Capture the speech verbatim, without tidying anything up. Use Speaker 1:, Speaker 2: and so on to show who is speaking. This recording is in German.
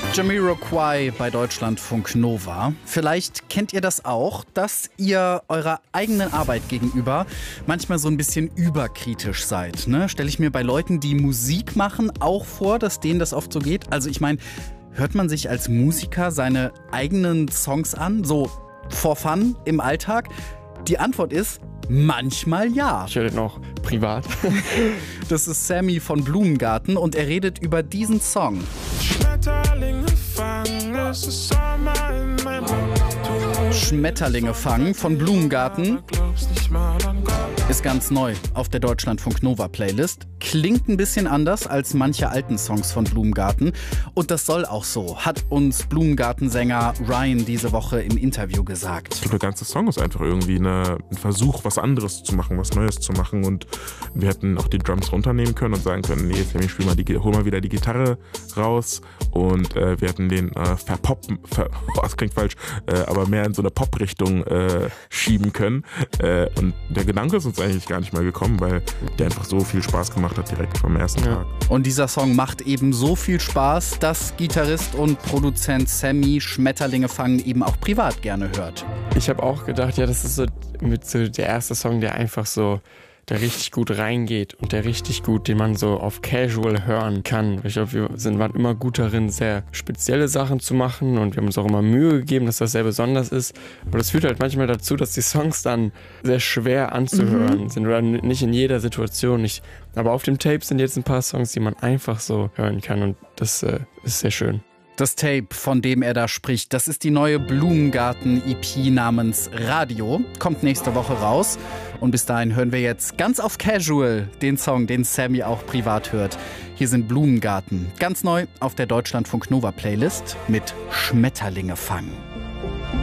Speaker 1: Jamiroquai bei Deutschlandfunk Nova. Vielleicht kennt ihr das auch, dass ihr eurer eigenen Arbeit gegenüber manchmal so ein bisschen überkritisch seid. Ne? Stelle ich mir bei Leuten, die Musik machen, auch vor, dass denen das oft so geht. Also ich meine, hört man sich als Musiker seine eigenen Songs an, so for fun im Alltag? Die Antwort ist manchmal ja.
Speaker 2: Ich höre den noch privat.
Speaker 1: Das ist Sammy von Blumengarten und er redet über diesen Song.
Speaker 3: Schmetterlinge fangen, es ist Sommer in meinem Mund.
Speaker 1: Schmetterlinge fangen von Blumengarten
Speaker 3: Glaubst nicht mal an Gott.
Speaker 1: ist ganz neu auf der Deutschlandfunk Nova Playlist. Klingt ein bisschen anders als manche alten Songs von Blumengarten. Und das soll auch so, hat uns Blumengartensänger Ryan diese Woche im Interview gesagt.
Speaker 4: Ich glaube, der ganze Song ist einfach irgendwie eine, ein Versuch, was anderes zu machen, was Neues zu machen. Und wir hätten auch die Drums runternehmen können und sagen können, nee, Sammy, spiel mal die, hol mal wieder die Gitarre raus. Und äh, wir hätten den äh, verpoppen, ver, oh, das klingt falsch, äh, aber mehr in so eine Pop-Richtung äh, schieben können. Äh, und der Gedanke ist uns eigentlich gar nicht mal gekommen, weil der einfach so viel Spaß gemacht hat direkt vom ersten
Speaker 2: Ja.
Speaker 4: Tag.
Speaker 1: Und dieser Song macht eben so viel Spaß, dass Gitarrist und Produzent Sammy Schmetterlinge fangen eben auch privat gerne hört.
Speaker 2: Ich habe auch gedacht, ja, das ist so mit so der erste Song, der einfach so, der richtig gut reingeht und der richtig gut, den man so auf Casual hören kann. Ich glaube, wir sind waren immer gut darin, sehr spezielle Sachen zu machen und wir haben uns auch immer Mühe gegeben, dass das sehr besonders ist. Aber das führt halt manchmal dazu, dass die Songs dann sehr schwer anzuhören sind oder nicht in jeder Situation. Nicht. Aber auf dem Tape sind jetzt ein paar Songs, die man einfach so hören kann und das äh, ist sehr schön.
Speaker 1: Das Tape, von dem er da spricht, das ist die neue Blumengarten-E P namens Radio. Kommt nächste Woche raus. Und bis dahin hören wir jetzt ganz auf Casual den Song, den Sammy auch privat hört. Hier sind Blumengarten. Ganz neu auf der Deutschlandfunk Nova Playlist mit Schmetterlinge fangen.